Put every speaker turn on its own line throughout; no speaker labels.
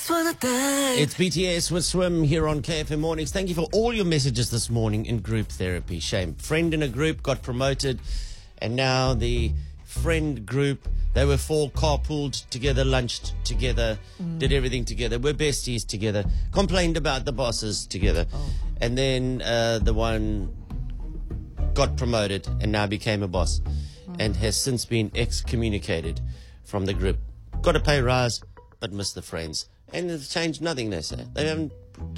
It's BTS with Swim here on KFM Mornings. Thank you for all your messages this morning in group therapy. Shame. Friend in a group got promoted, and now the friend group, they were four, carpooled together, lunched together, did everything together, were besties together, complained about the bosses together. And then the one got promoted and now became a boss and has since been excommunicated from the group. Got a pay rise, but missed the friends. And it's changed nothing, they say. They haven't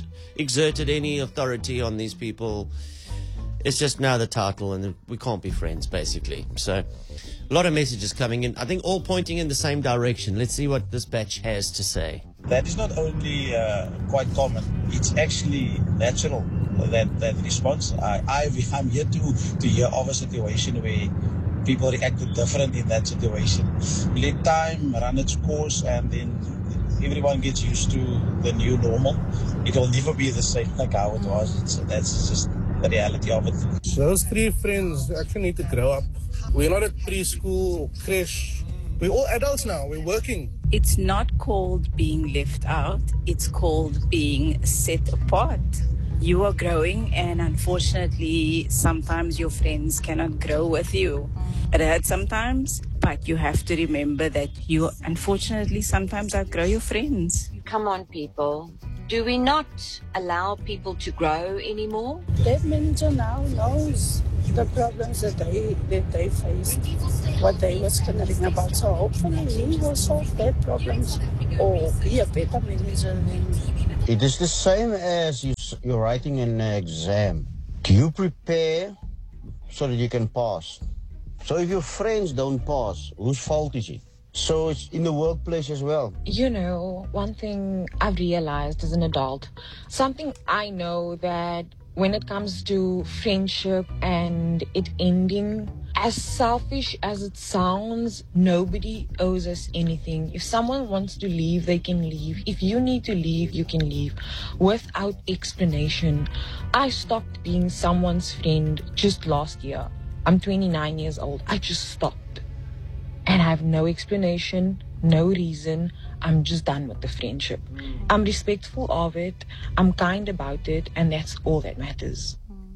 exerted any authority on these people. It's just now the title, and we can't be friends, basically. So, a lot of messages coming in. I think all pointing in the same direction. Let's see what this batch has to say.
That is not only quite common, it's actually natural, that response. I'm here to hear of a situation where people reacted different in that situation. Let time run its course, and then everyone gets used to the new normal. It will never be the same like how it was. So that's just the reality of it.
Those three friends actually need to grow up. We're not at preschool or creche. We're all adults now. We're working.
It's not called being left out. It's called being set apart. You are growing, and unfortunately, sometimes your friends cannot grow with you. It hurts sometimes, but you have to remember that you, unfortunately, sometimes outgrow your friends.
Come on, people. Do we not allow people to grow anymore?
That manager now knows the problems that they faced, what they were scattering about. So hopefully he will solve their problems or be a better manager than.
It is the same as you're writing an exam. Do you prepare so that you can pass? So if your friends don't pass, whose fault is it? So it's in the workplace as well.
You know, one thing I've realized as an adult, something I know that when it comes to friendship and it ending, as selfish as it sounds, nobody owes us anything. If someone wants to leave, they can leave. If you need to leave, you can leave without explanation. I stopped being someone's friend just last year. I'm 29 years old. I just stopped. And I have no explanation, no reason. I'm just done with the friendship. I'm respectful of it. I'm kind about it. And that's all that matters.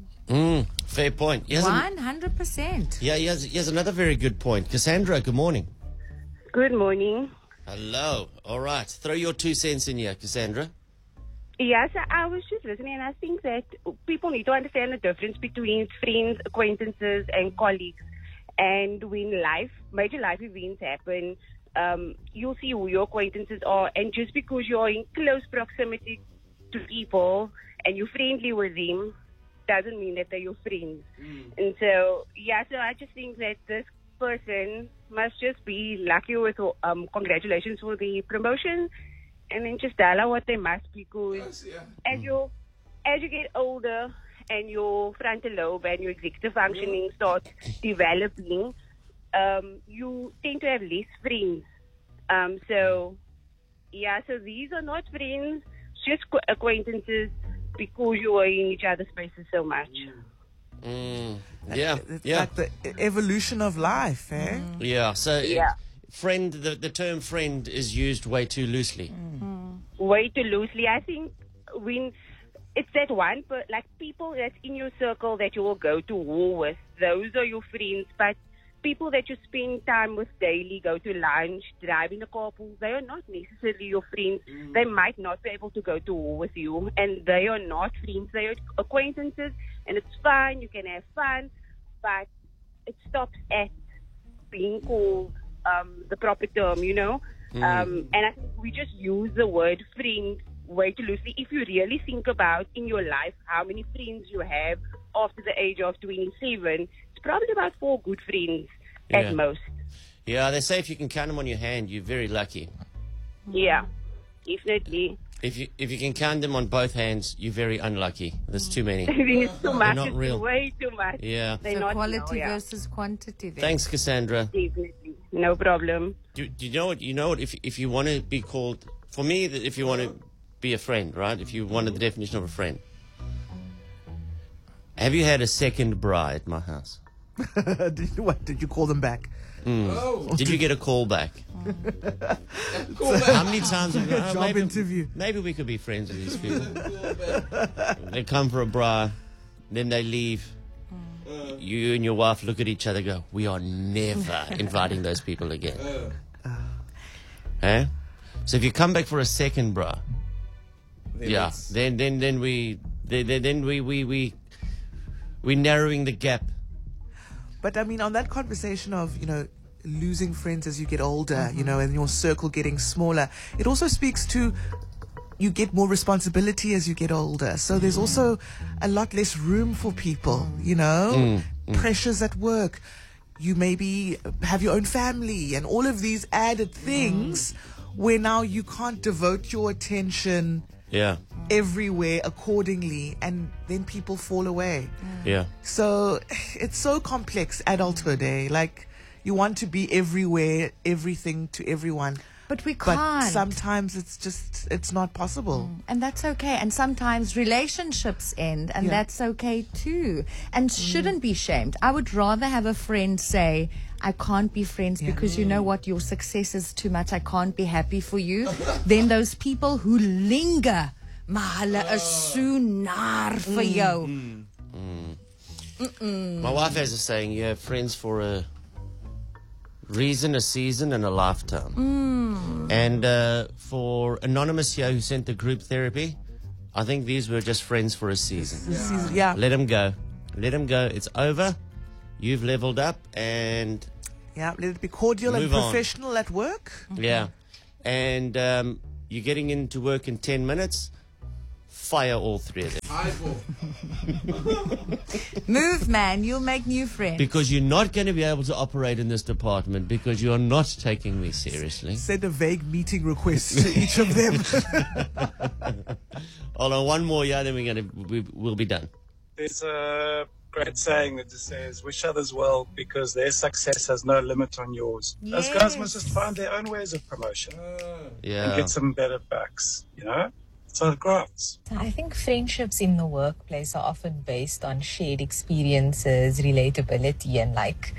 Fair point.
100%.
Yeah, he has another very good point. Cassandra, good morning.
Good morning.
Hello. All right. Throw your 2 cents in here, Cassandra.
Yes, I was just listening, and I think that people need to understand the difference between friends, acquaintances, and colleagues. And when major life events happen, you'll see who your acquaintances are. And just because you're in close proximity to people and you're friendly with them, doesn't mean that they're your friends. And so I just think that this person must just be lucky with congratulations for the promotion, and then just tell her what they must, because as you get older and your frontal lobe and your executive functioning starts developing, you tend to have less friends. So these are not friends, just acquaintances, because you are in each other's spaces so much.
It's like the evolution of life, eh?
Yeah, so friend, the term friend is used way too loosely.
Way too loosely. I think when it's that one, like people that's in your circle that you will go to war with, those are your friends. But people that you spend time with daily, go to lunch, drive in a carpool, they are not necessarily your friends. They might not be able to go to war with you, and they are not friends. They are acquaintances, and it's fine. You can have fun, but it stops at being called the proper term, you know. And I think we just use the word friend way too loosely. If you really think about in your life how many friends you have after the age of 27, it's probably about 4 good friends at most.
Yeah, they say if you can count them on your hand, you're very lucky.
Yeah, definitely.
If you can count them on both hands, you're very unlucky. There's too many.
It's too much.
Not real.
It's way too much.
Yeah.
So quality versus quantity there.
Thanks, Cassandra.
Definitely. No problem.
Do you know what? You know what? If you want to be called, for me, if you want to be a friend, right? If you wanted the definition of a friend, have you had a second bra at my house?
Did you call them back?
Did you get a call back? How many times have you
Job interview.
Maybe we could be friends with these people. They come for a bra, then they leave. You and your wife look at each other and go, we are never inviting those people again. Eh? So if you come back for a second bra, then we're narrowing the gap.
But I mean, on that conversation of, losing friends as you get older, and your circle getting smaller, it also speaks to you get more responsibility as you get older. So there's also a lot less room for people, pressures at work. You maybe have your own family and all of these added things where now you can't devote your attention everywhere accordingly, and then people fall away.
Yeah.
So it's so complex, adulthood, Like, you want to be everywhere, everything to everyone.
But we can't.
But sometimes it's not possible.
And that's okay. And sometimes relationships end, and that's okay too. And shouldn't be shamed. I would rather have a friend say, I can't be friends because you know what, your success is too much, I can't be happy for you, than those people who linger. Maar hulle is so naar vir jou.
My wife has a saying, you have friends for a reason, a season, and a lifetime. And for Anonymous here who sent the group therapy, I think these were just friends for a season. Let them go. Let them go. It's over. You've leveled up, and
let it be cordial and professional at work.
Yeah. And you're getting into work in 10 minutes. Fire all three of them.
Move, man. You'll make new friends.
Because you're not going to be able to operate in this department because you are not taking me seriously.
Send a vague meeting request to each of them.
Hold on, one more, then we'll be done.
There's a great saying that just says, wish others well because their success has no limit on yours. Those guys must just find their own ways of promotion. And get some better backs, So it grows.
I think friendships in the workplace are often based on shared experiences, relatability, and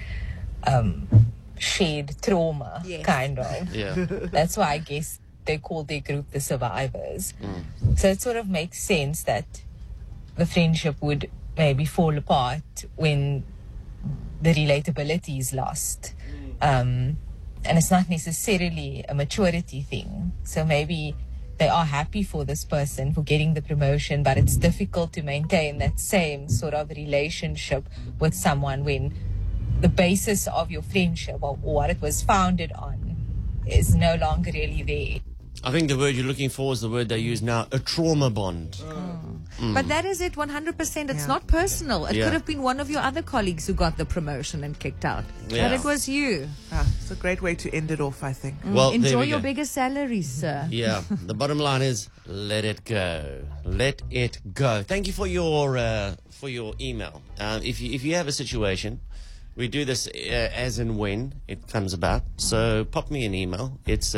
shared trauma, kind of.
Yeah.
That's why I guess they call their group the survivors. So it sort of makes sense that the friendship would maybe fall apart when the relatability is lost. And it's not necessarily a maturity thing. So maybe they are happy for this person for getting the promotion, but it's difficult to maintain that same sort of relationship with someone when the basis of your friendship or what it was founded on is no longer really there.
I think the word you're looking for is the word they use now, a trauma bond.
But that is it, 100%. It's not personal. It could have been one of your other colleagues who got the promotion and kicked out. But it was you.
It's a great way to end it off, I think.
Well,
enjoy your bigger salary, sir.
Yeah. The bottom line is, let it go. Let it go. Thank you for your email. If you have a situation, we do this as and when it comes about. So pop me an email. It's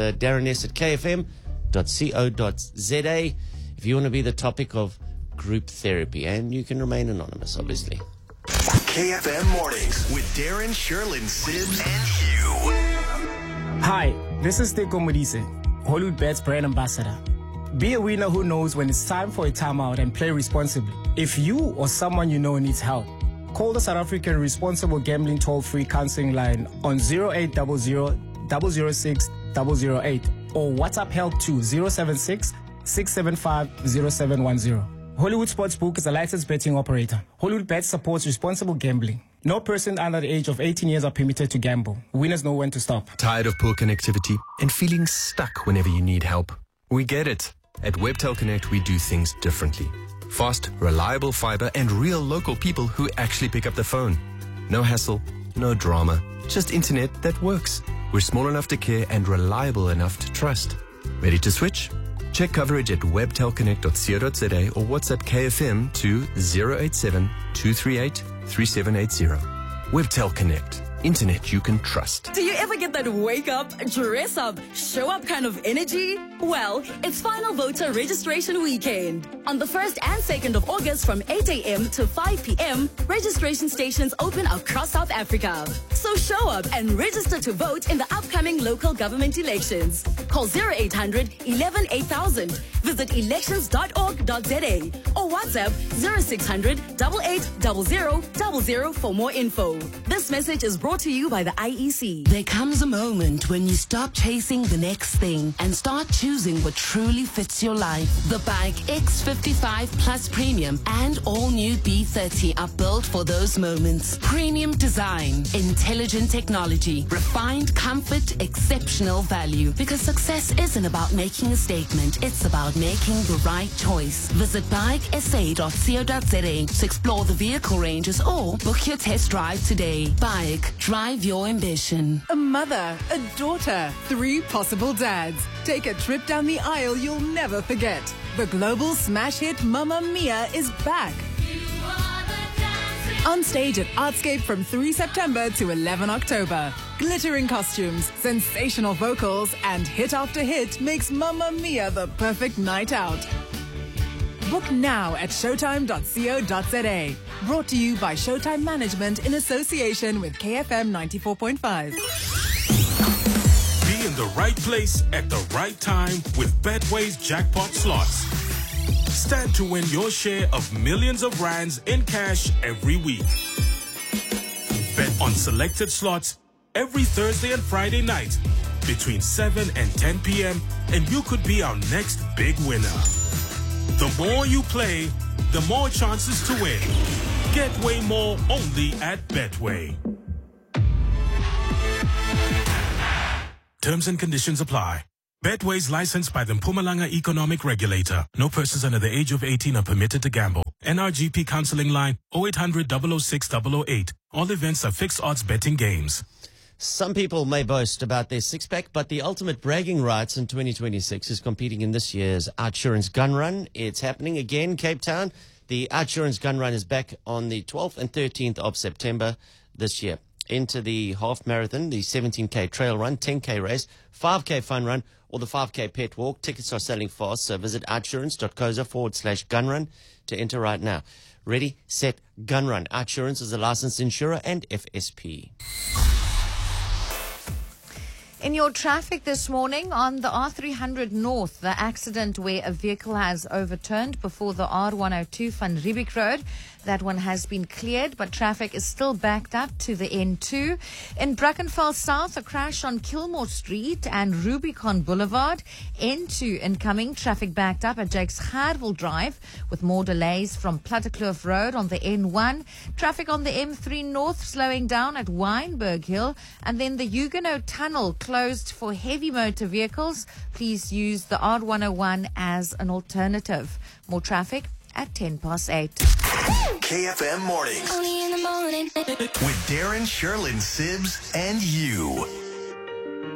darren@kfm.co.za if you want to be the topic of group therapy. And you can remain anonymous, obviously.
KFM Mornings with Darren, Sherlyn, Sims, and Hugh.
Hi, this is Teko Modise, Hollywood Bets brand ambassador. Be a winner who knows when it's time for a timeout and play responsibly. If you or someone you know needs help, call the South African Responsible Gambling Toll-Free Counseling Line on 0800 006 008 or WhatsApp help to 076 675 0710. Hollywood Sportsbook is a licensed betting operator. Hollywood Bets supports responsible gambling. No person under the age of 18 years are permitted to gamble. Winners know when to stop.
Tired of poor connectivity and feeling stuck whenever you need help? We get it. At Webtel Connect, we do things differently. Fast, reliable fiber and real local people who actually pick up the phone. No hassle, no drama, just internet that works. We're small enough to care and reliable enough to trust. Ready to switch? Check coverage at webtelconnect.co.za or WhatsApp KFM to 087 238 3780. Webtel Connect. internet you can trust.
Do you ever get that wake up, dress up, show up kind of energy? Well, it's final voter registration weekend. On the 1st and 2nd of August from 8 a.m. to 5 p.m., registration stations open across South Africa. So show up and register to vote in the upcoming local government elections. Call 0800 11 8000. Visit elections.org.za or WhatsApp 0600 880000 for more info. This message is brought to you by the IEC.
There comes a moment when you stop chasing the next thing and start choosing what truly fits your life. The Bike X55 Plus Premium and all new B30 are built for those moments. Premium design, intelligent technology, refined comfort, exceptional value. Because success isn't about making a statement, it's about making the right choice. Visit bikesa.co.za to explore the vehicle ranges or book your test drive today. Bike, drive your ambition.
A mother, a daughter, 3 possible dads. Take a trip down the aisle you'll never forget. The global smash hit Mamma Mia is back. On stage at Artscape from 3 September to 11 October. Glittering costumes, sensational vocals, and hit after hit makes Mamma Mia the perfect night out. Book now at showtime.co.za. Brought to you by Showtime Management in association with KFM 94.5.
Be in the right place at the right time with Betway's jackpot slots. Stand to win your share of millions of rands in cash every week. Bet on selected slots every Thursday and Friday night between 7 and 10 p.m. and you could be our next big winner. The more you play, the more chances to win. Get way more only at Betway. Terms and conditions apply. Betway's licensed by the Mpumalanga Economic Regulator. No persons under the age of 18 are permitted to gamble. NRGP counseling line 0800 006 008. All events are fixed odds betting games.
Some people may boast about their six-pack, but the ultimate bragging rights in 2026 is competing in this year's Outsurance Gun Run. It's happening again, Cape Town. The Outsurance Gun Run is back on the 12th and 13th of September this year. Enter the half marathon, the 17K trail run, 10K race, 5K fun run, or the 5K pet walk. Tickets are selling fast, so visit outsurance.co.za/gunrun to enter right now. Ready, set, gun run. Outsurance is a licensed insurer and FSP.
In your traffic this morning on the R300 North, the accident where a vehicle has overturned before the R102 Van Riebeeck Road. That one has been cleared, but traffic is still backed up to the N2. In Brackenfell South, a crash on Kilmore Street and Rubicon Boulevard. N2 incoming, traffic backed up at Jakes Gerwel Drive with more delays from Plattekloof Road on the N1. Traffic on the M3 North slowing down at Wynberg Hill. And then the Huguenot Tunnel closed for heavy motor vehicles. Please use the R101 as an alternative. More traffic at 8:10.
KFM Mornings.
Only in the morning.
With Darren, Sherlyn, Sibbs, and you.